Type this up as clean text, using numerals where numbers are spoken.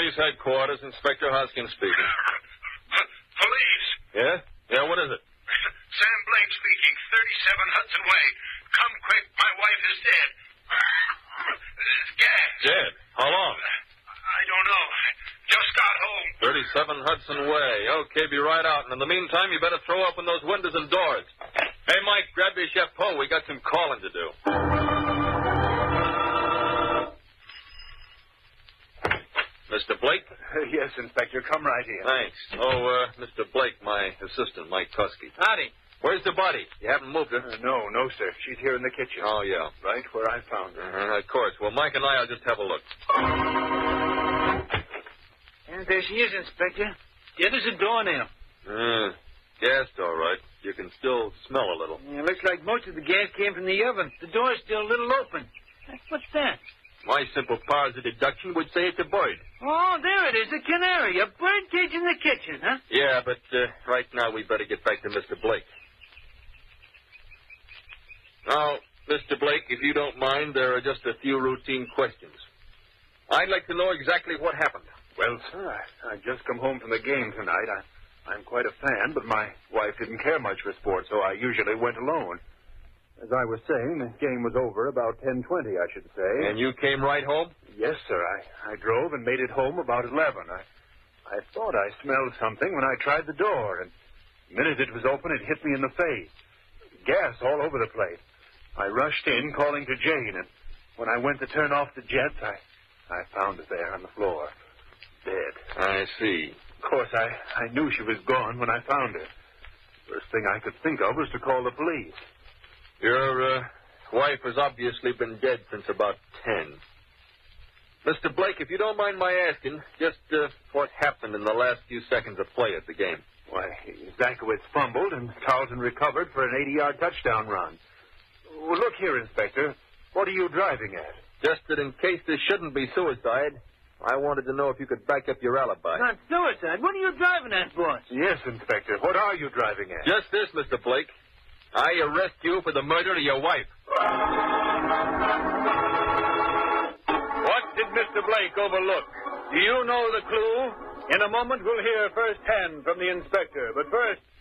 Police headquarters, Inspector Hoskins speaking. Police. Yeah? Yeah, what is it? Sam Blake speaking, 37 Hudson Way. Come quick, my wife is dead. Gas. Dead? How long? I don't know. Just got home. 37 Hudson Way. Okay, be right out. And in the meantime, you better throw open those windows and doors. Hey, Mike, grab your chapeau. We got some calling to do. Mr. Blake? Yes, Inspector. Come right in. Thanks. Oh, Mr. Blake, my assistant, Mike Tusky. Howdy. Where's the body? You haven't moved her? No, sir. She's here in the kitchen. Oh, yeah. Right where I found her. Of course. Well, Mike and I will just have a look. And there she is, Inspector. Dead as a doornail. Gassed, all right. You can still smell a little. Yeah, looks like most of the gas came from the oven. The door's still a little open. What's that? My simple powers of deduction would say it's a bird. Oh, there it is, a canary. A bird cage in the kitchen, huh? Yeah, but right now we better get back to Mr. Blake. Now, Mr. Blake, if you don't mind, there are just a few routine questions. I'd like to know exactly what happened. Well, sir, I just come home from the game tonight. I'm quite a fan, but my wife didn't care much for sports, so I usually went alone. As I was saying, the game was over about 10:20, I should say. And you came right home? Yes, sir. I drove and made it home about 11. I thought I smelled something when I tried the door, and the minute it was open, it hit me in the face. Gas all over the place. I rushed in, calling to Jane, and when I went to turn off the jets, I found her there on the floor, dead. I see. Of course, I knew she was gone when I found her. First thing I could think of was to call the police. Your wife has obviously been dead since about 10. Mr. Blake, if you don't mind my asking, just what happened in the last few seconds of play at the game? Why, Zakowitz fumbled, and Carlton recovered for an 80-yard touchdown run. Well, look here, Inspector. What are you driving at? Just that in case this shouldn't be suicide, I wanted to know if you could back up your alibi. Not suicide. What are you driving at, boss? Yes, Inspector. What are you driving at? Just this, Mr. Blake. I arrest you for the murder of your wife. What did Mr. Blake overlook? Do you know the clue? In a moment, we'll hear firsthand from the inspector. But first,